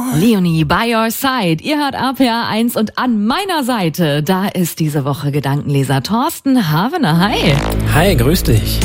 Leonie, by your side. Ihr hört RPA 1 und an meiner Seite, da ist diese Woche Gedankenleser Thorsten Havener. Hi. Hi, grüß dich.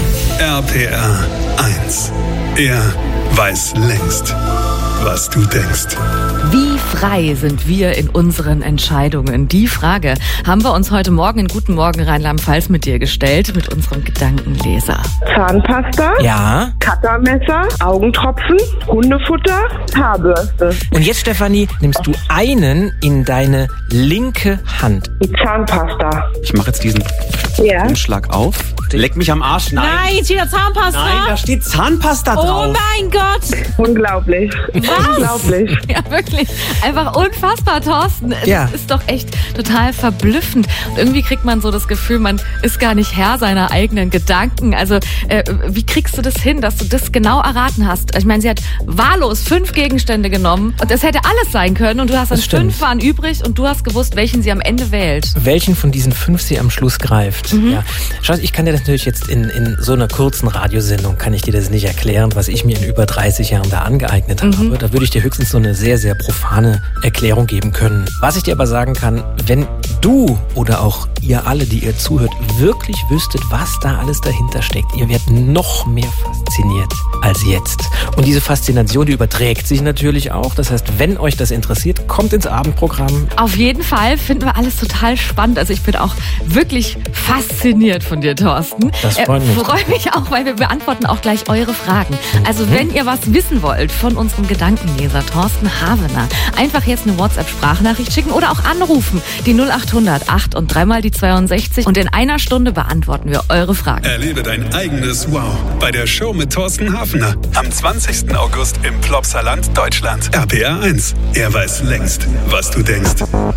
RPA 1. Er weiß längst, was du denkst. Wie frei sind wir in unseren Entscheidungen? Die Frage haben wir uns heute Morgen in Guten Morgen Rheinland-Pfalz mit dir gestellt, mit unserem Gedankenleser. Zahnpasta, Ja? Cuttermesser, Augentropfen, Hundefutter, Haarbürste. Und jetzt, Stefanie, nimmst du einen in deine linke Hand. Die Zahnpasta. Ich mache jetzt diesen Ja. Umschlag auf. Leck mich am Arsch. Nein, jetzt wieder Zahnpasta. Nein, da steht Zahnpasta drauf. Oh mein Gott. Unglaublich. Unglaublich. Ja, wirklich. Einfach unfassbar, Thorsten. Ja. Es ist doch echt total verblüffend. Und irgendwie kriegt man so das Gefühl, man ist gar nicht Herr seiner eigenen Gedanken. Also, wie kriegst du das hin, dass du das genau erraten hast? Ich meine, sie hat wahllos 5 Gegenstände genommen und es hätte alles sein können und du hast dann Das stimmt. 5 waren übrig und du hast gewusst, welchen sie am Ende wählt. Welchen von diesen 5 sie am Schluss greift. Ja. Schau, ich kann dir das natürlich jetzt in so einer kurzen Radiosendung, kann ich dir das nicht erklären, was ich mir in über 30 Jahren da angeeignet habe. Da würde ich dir höchstens so eine sehr, sehr profane Erklärung geben können. Was ich dir aber sagen kann, wenn du oder auch ihr alle, die ihr zuhört, wirklich wüsstet, was da alles dahinter steckt, ihr werdet noch mehr fasziniert als jetzt. Und diese Faszination, die überträgt sich natürlich auch. Das heißt, wenn euch das interessiert, kommt ins Abendprogramm. Auf jeden Fall finden wir alles total spannend. Also ich bin auch wirklich fasziniert von dir, Thorsten. Das freut mich. Freue mich auch, weil wir beantworten auch gleich eure Fragen. Also wenn ihr was wissen wollt von unserem Gedankenleser Thorsten Havener, einfach jetzt eine WhatsApp-Sprachnachricht schicken oder auch anrufen. Die 0800 8 und 3 mal die 62. Und in einer Stunde beantworten wir eure Fragen. Erlebe dein eigenes Wow bei der Show mit Thorsten Hafner. Am 20. August im Plopsaland, Deutschland. RPA 1. Er weiß längst, was du denkst.